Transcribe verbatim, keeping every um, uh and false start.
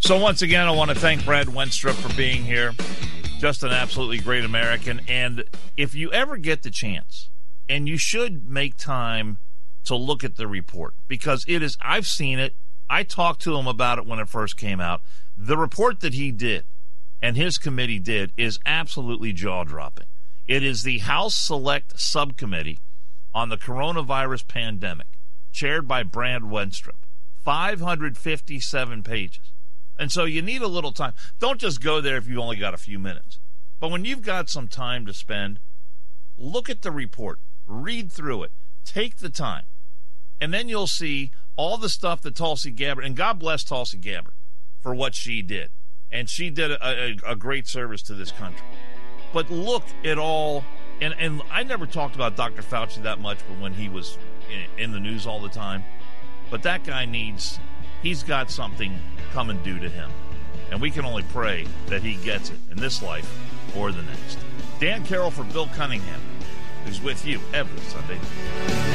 So once again, I want to thank Brad Wenstrup for being here. Just an absolutely great American. And if you ever get the chance, and you should make time to look at the report, because it is, I've seen it. I talked to him about it when it first came out. The report that he did and his committee did is absolutely jaw-dropping. It is the House Select Subcommittee on the Coronavirus Pandemic, chaired by Brad Wenstrup. five hundred fifty-seven pages. And so you need a little time. Don't just go there if you've only got a few minutes. But when you've got some time to spend, look at the report, read through it, take the time, and then you'll see all the stuff that Tulsi Gabbard, and God bless Tulsi Gabbard for what she did. And she did a, a, a great service to this country. But look at all, and, and I never talked about Doctor Fauci that much but when he was in, in the news all the time. But that guy needs, he's got something coming due to him. And we can only pray that he gets it in this life or the next. Dan Carroll for Bill Cunningham, who's with you every Sunday.